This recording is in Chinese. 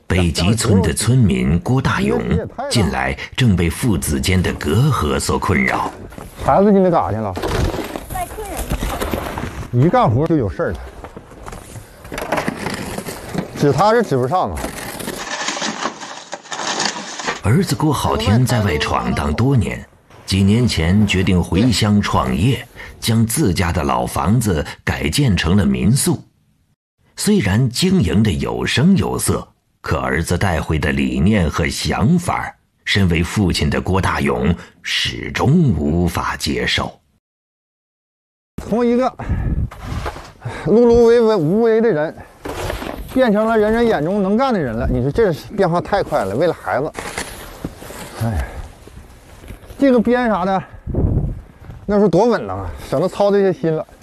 北极村的村民郭大勇近来正被父子间的隔阂所困扰。 孩子今天干啥去了？ 外村人。 一干活就有事儿了，指他是指不上啊。 儿子郭浩天在外闯荡多年，几年前决定回乡创业，将自家的老房子改建成了民宿。虽然经营的有声有色，可儿子带回的理念和想法，身为父亲的郭大勇始终无法接受。 从一个碌碌无为的人，变成了人人眼中能干的人了。你说这变化太快了，为了孩子。哎，这个编啥的，那时候多稳当啊，省得操这些心了。